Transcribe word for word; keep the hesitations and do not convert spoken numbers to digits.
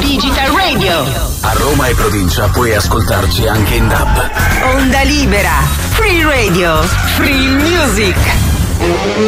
Digital Radio. A Roma e provincia puoi ascoltarci anche in D A B. Onda libera. Free Radio. Free music.